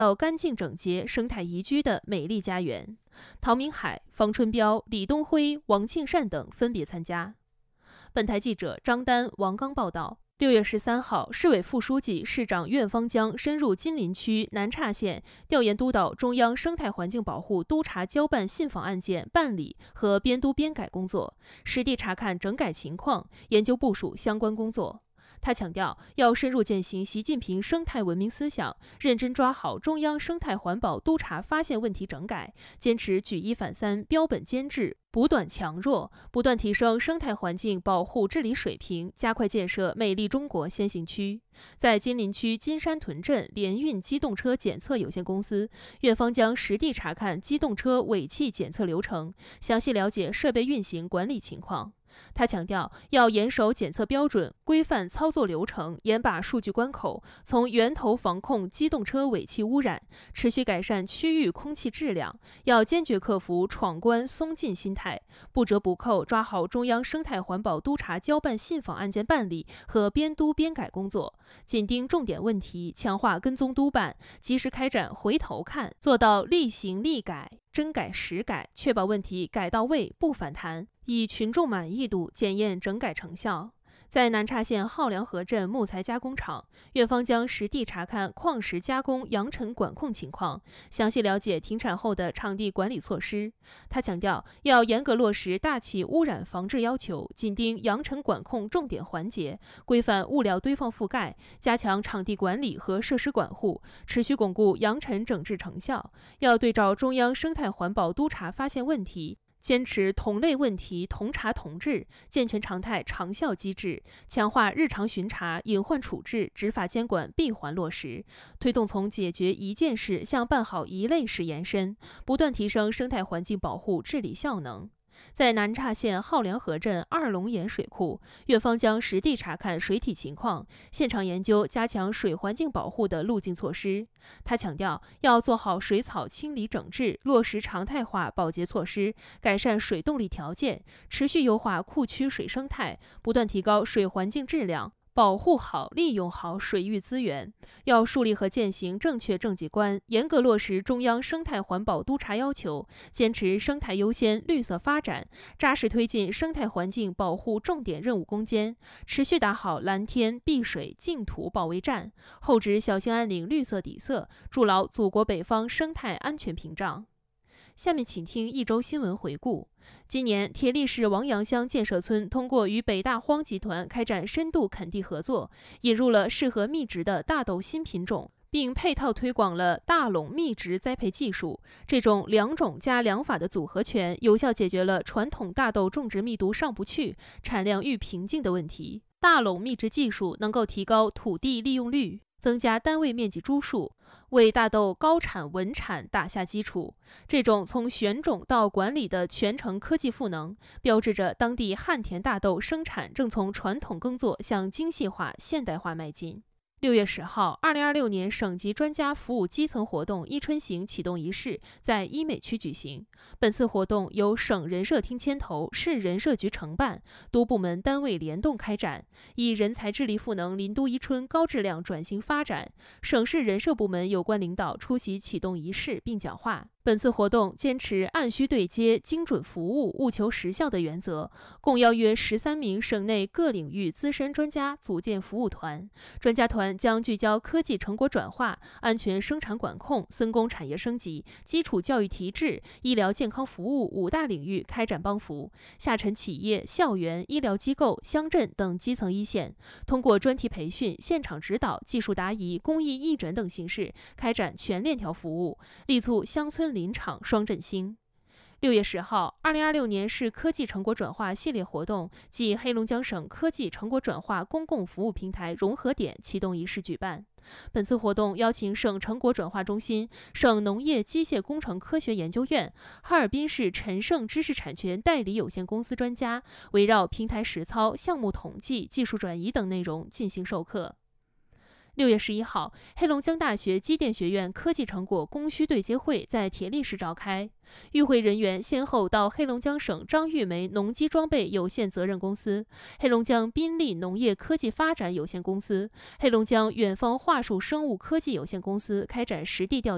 到干净整洁、生态宜居的美丽家园。陶明海、方春标、李东辉、王庆善等分别参加。本台记者张丹、王刚报道。6月13号，市委副书记、市长苑方江深入金陵区南岔县，调研督导中央生态环境保护督查交办信访案件办理和编督编改工作，实地查看整改情况，研究部署相关工作。他强调，要深入践行习近平生态文明思想，认真抓好中央生态环保督查发现问题整改，坚持举一反三、标本兼治，补短强弱，不断提升生态环境保护治理水平，加快建设美丽中国先行区。在金陵区金山屯镇联运机动车检测有限公司，苑方将实地查看机动车尾气检测流程，详细了解设备运行管理情况。他强调，要严守检测标准，规范操作流程，严把数据关口，从源头防控机动车尾气污染，持续改善区域空气质量。要坚决克服闯关松劲心态，不折不扣抓好中央生态环保督查交办信访案件办理和编督编改工作，紧盯重点问题，强化跟踪督办，及时开展回头看，做到立行立改、真改实改，确保问题改到位不反弹，以群众满意度检验整改成效。在南岔县浩良河镇木材加工厂，苑方将实地查看矿石加工扬尘管控情况，详细了解停产后的场地管理措施。他强调，要严格落实大气污染防治要求，紧盯扬尘管控重点环节，规范物料堆放覆盖，加强场地管理和设施管护，持续巩固扬尘整治成效。要对照中央生态环保督查发现问题，坚持同类问题同查同治，健全常态长效机制，强化日常巡查、隐患处置、执法监管闭环落实，推动从解决一件事向办好一类事延伸，不断提升生态环境保护治理效能。在南岔县浩良河镇二龙岩水库，苑方将实地查看水体情况，现场研究加强水环境保护的路径措施。他强调，要做好水草清理整治，落实常态化保洁措施，改善水动力条件，持续优化库区水生态，不断提高水环境质量，保护好、利用好水域资源。要树立和践行正确政绩观，严格落实中央生态环保督查要求，坚持生态优先、绿色发展，扎实推进生态环境保护重点任务攻坚，持续打好蓝天、碧水、净土保卫战，厚植小兴安岭绿色底色，筑牢祖国北方生态安全屏障。下面请听一周新闻回顾。今年，铁力市王阳乡建设村通过与北大荒集团开展深度垦地合作，引入了适合密植的大豆新品种，并配套推广了大垄密植栽培技术。这种2种加2法的组合拳，有效解决了传统大豆种植密度上不去、产量遇瓶颈的问题。大垄密植技术能够提高土地利用率，增加单位面积株数，为大豆高产稳产打下基础。这种从选种到管理的全程科技赋能，标志着当地旱田大豆生产正从传统耕作向精细化、现代化迈进。6月10号，2026年省级专家服务基层活动“伊春行”启动仪式在医美区举行。本次活动由省人社厅牵头，市人社局承办，多部门单位联动开展，以人才智力赋能林都伊春高质量转型发展。省市人社部门有关领导出席启动仪式并讲话。本次活动坚持按需对接、精准服务、务求实效的原则，共邀约13名省内各领域资深专家组建服务团。专家团将聚焦科技成果转化、安全生产管控、森工产业升级、基础教育提质、医疗健康服务5大领域开展帮扶，下沉企业、校园、医疗机构、乡镇等基层一线，通过专题培训、现场指导、技术答疑、公益义诊等形式开展全链条服务，力促乡村林场双振兴。6月10号，2026年市科技成果转化系列活动暨黑龙江省科技成果转化公共服务平台融合点启动仪式举办。本次活动邀请省成果转化中心、省农业机械工程科学研究院、哈尔滨市陈盛知识产权代理有限公司专家，围绕平台实操、项目统计、技术转移等内容进行授课。6月11号，黑龙江大学机电学院科技成果供需对接会在铁力市召开。与会人员先后到黑龙江省张玉梅农机装备有限责任公司、黑龙江宾利农业科技发展有限公司、黑龙江远方桦树生物科技有限公司开展实地调研。